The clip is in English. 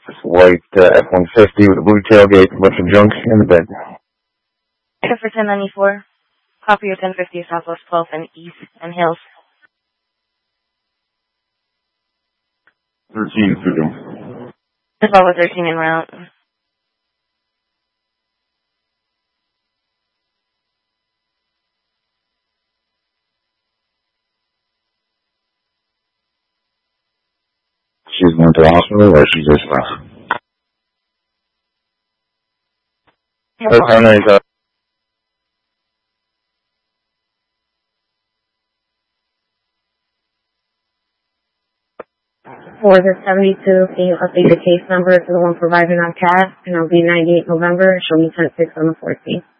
white F-150 with a blue tailgate, a bunch of junk in the bed. Check for 1094. Copy your 1050 Southwest 12th and East and Hills. 13 through. Bravo 13 en route. She's going to the hospital, or she just left? For the 72, can you update the case number to the one provided on CAD? And it'll be 98 November. Show me 10-6 on the 14th.